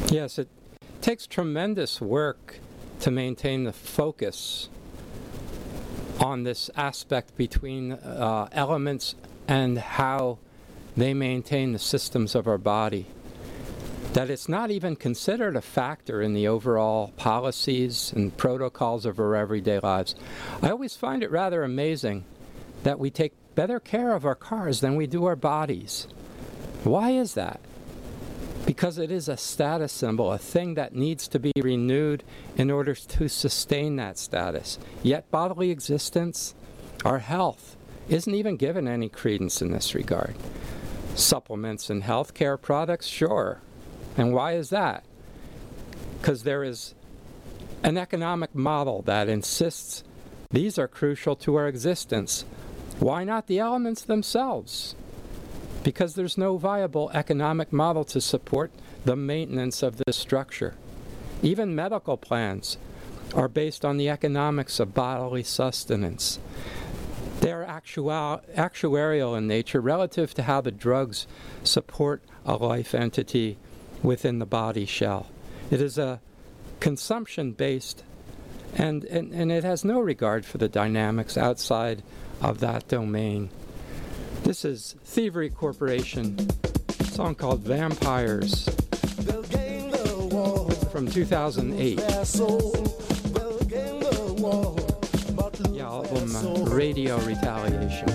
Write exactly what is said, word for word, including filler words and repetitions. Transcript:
Yes, it takes tremendous work to maintain the focus on this aspect between uh, elements and how they maintain the systems of our body. That it's not even considered a factor in the overall policies and protocols of our everyday lives. I always find it rather amazing that we take better care of our cars than we do our bodies. Why is that? Because it is a status symbol, a thing that needs to be renewed in order to sustain that status. Yet bodily existence, our health, isn't even given any credence in this regard. Supplements and healthcare products, sure. And why is that? Because there is an economic model that insists these are crucial to our existence. Why not the elements themselves? Because there's no viable economic model to support the maintenance of this structure. Even medical plans are based on the economics of bodily sustenance. They're actual, actuarial in nature relative to how the drugs support a life entity within the body shell. It is a consumption-based, and, and, and it has no regard for the dynamics outside of that domain. This is Thievery Corporation, a song called Vampires from two thousand eight. The album uh, Radio Retaliation.